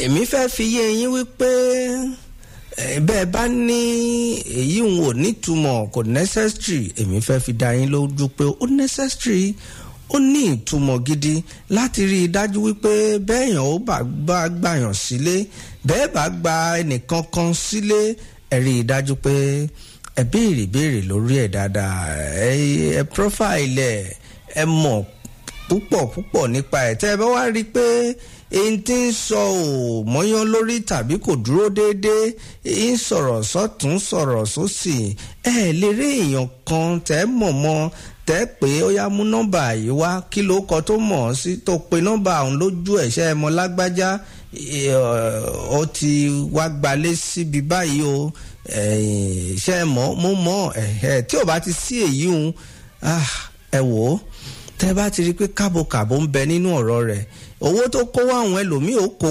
èmi fẹ́ fi yé yín wípé bẹ́ẹ̀ bá ní èyí ń wò nítumọ̀ kò necessary, èmi fẹ́ fi dá yín lójú pé ó necessary, ó ní ìtumọ̀ gidi láti rí i dájú wípé bẹ́ẹ̀yàn ó bá gbàyàn sílé, bẹ́ẹ̀ bá gba ẹnìkan kan sílé, ẹ rí i dájú pé ẹ béèrè lórí ẹ̀ dáadáa, ẹ profile ẹ mọ̀ púpọ̀ nípa ẹ̀. Tẹ́ ẹ bá wá rí i pé èyí tí ń sọ ò mọ́yán lórí tàbí kò dúró déédéé, ń sọ̀rọ̀ sọ́tún sọ̀rọ̀ sósì, ẹ lè rí èèyàn kan tẹ́ mọ̀ tẹ́ pé ó yá mú nọ́mbà yìí wá, kí ló kọ tó mọ̀ ọ́ sí, tó pe nọ́mbà ọ̀hún lójú ẹ̀ṣẹ́ ẹmọ lágbájá, ó ti wá gbalé síbi báyìí o, ṣe é mọ̀ tí ò bá ti sí èyí hùn, ẹ wò ó, tẹ́ bá ti rí i pé kábòkàbò ń bẹ nínú ọ̀rọ̀ rẹ̀, owó tó kó wá àwọn ẹlòmíì ó kó